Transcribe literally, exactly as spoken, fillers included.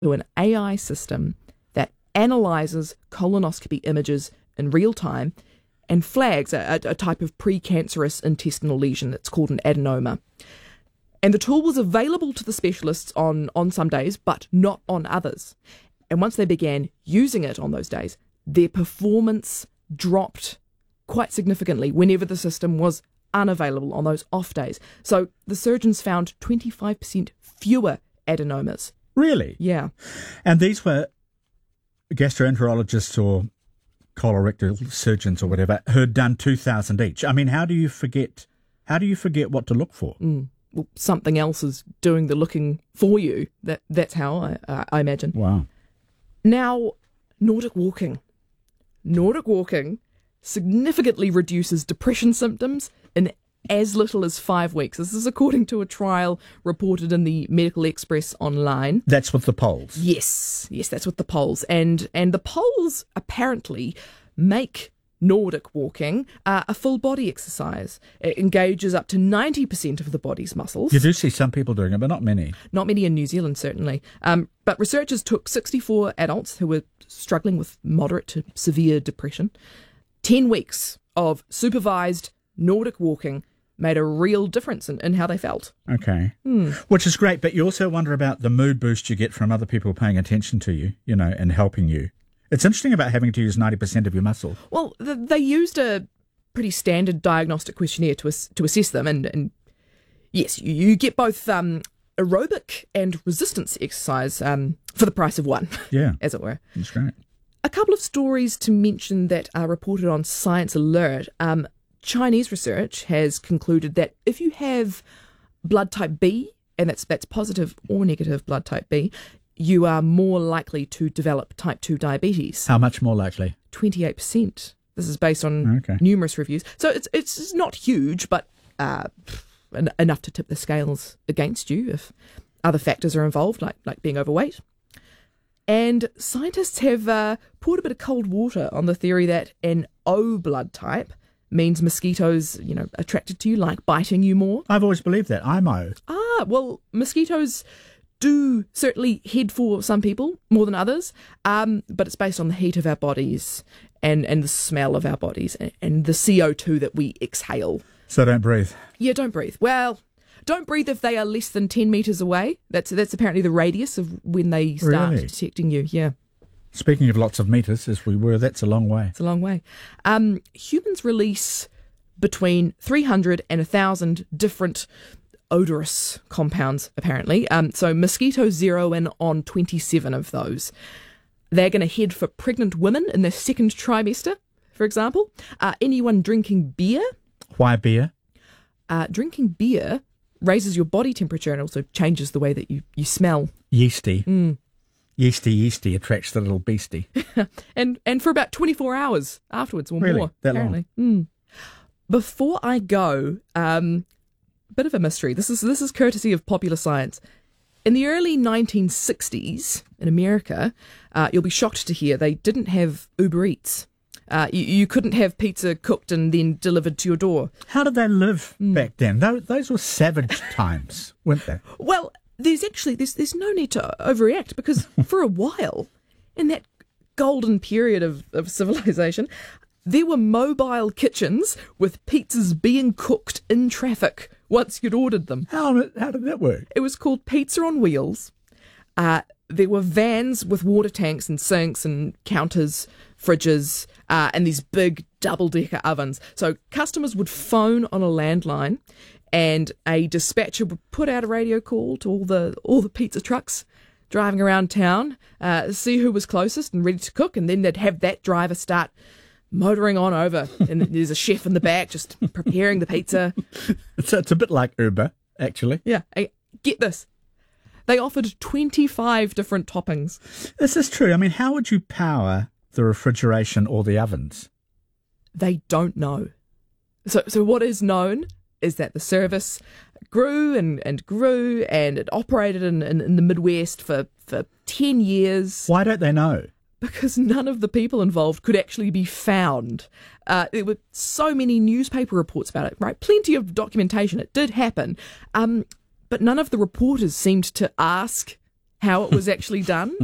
to an A I system that analyzes colonoscopy images in real time and flags a, a type of precancerous intestinal lesion that's called an adenoma. And the tool was available to the specialists on, on some days, but not on others. And once they began using it on those days, their performance dropped quite significantly whenever the system was unavailable on those off days. So the surgeons found twenty-five percent fewer adenomas. Really? Yeah. And these were gastroenterologists or colorectal surgeons or whatever who had done two thousand each. I mean, how do you forget, how do you forget what to look for? Mm. Well, something else is doing the looking for you. That That's how I, uh, I imagine. Wow. Now, Nordic walking. Nordic walking significantly reduces depression symptoms in as little as five weeks. This is according to a trial reported in the Medical Express online. That's with the polls? Yes, yes, that's with the polls. And, and the polls apparently make Nordic walking uh, a full body exercise. It engages up to ninety percent of the body's muscles. You do see some people doing it, but not many. Not many in New Zealand, certainly. Um, but researchers took sixty-four adults who were struggling with moderate to severe depression. ten weeks of supervised Nordic walking made a real difference in, in how they felt. Okay. Hmm. Which is great, but you also wonder about the mood boost you get from other people paying attention to you, you know, and helping you. It's interesting about having to use ninety percent of your muscle. Well, th- they used a pretty standard diagnostic questionnaire to ass- to assess them, and, and yes, you, you get both um, aerobic and resistance exercise um, for the price of one, Yeah. as it were. That's great. A couple of stories to mention that are reported on Science Alert. Um, Chinese research has concluded that if you have blood type B, and that's that's positive or negative blood type B, you are more likely to develop type two diabetes. How much more likely? twenty-eight percent. This is based on Okay. numerous reviews. So it's it's not huge, but uh, en- enough to tip the scales against you if other factors are involved, like, like being overweight. And scientists have uh, poured a bit of cold water on the theory that an O blood type means mosquitoes, you know, attracted to you, like biting you more. I've always believed that. I'm O. Ah, well, mosquitoes do certainly head for some people more than others, um, but it's based on the heat of our bodies and, and the smell of our bodies and, and the C O two that we exhale. So don't breathe. Yeah, don't breathe. Well, don't breathe if they are less than ten metres away. That's that's apparently the radius of when they start Really? detecting you. Yeah. Speaking of lots of metres, as we were, that's a long way. It's a long way. Um, humans release between three hundred and one thousand different odorous compounds, apparently. Um, so mosquitoes zero in on twenty-seven of those. They're going to head for pregnant women in their second trimester, for example. Uh, anyone drinking beer. Why beer? Uh, drinking beer raises your body temperature and also changes the way that you, you smell. Yeasty. Mm. Yeasty, yeasty attracts the little beastie. and and for about twenty-four hours afterwards or Really? more, That apparently. Mm. Before I go, um, bit of a mystery. This is this is courtesy of Popular Science. In the early nineteen sixties in America, uh, you'll be shocked to hear they didn't have Uber Eats. Uh, you, you couldn't have pizza cooked and then delivered to your door. How did they live Mm. back then? Those, those were savage times, weren't they? Well, there's actually there's there's no need to overreact because for a while, in that golden period of, of civilization, there were mobile kitchens with pizzas being cooked in traffic once you'd ordered them. How, how did that work? It was called Pizza on Wheels. Uh, there were vans with water tanks and sinks and counters, fridges, uh, and these big double-decker ovens. So customers would phone on a landline, and a dispatcher would put out a radio call to all the all the pizza trucks driving around town, uh, see who was closest and ready to cook, and then they'd have that driver start motoring on over, and there's a chef in the back just preparing the pizza. It's, it's a bit like Uber, actually. Yeah, I, get this. They offered twenty-five different toppings. This is true. I mean, how would you power the refrigeration or the ovens? They don't know. So, so what is known is that the service grew and, and grew, and it operated in, in, in the Midwest for, for ten years. Why don't they know? Because none of the people involved could actually be found. Uh, there were so many newspaper reports about it, right? Plenty of documentation. It did happen. Um, but none of the reporters seemed to ask how it was actually done.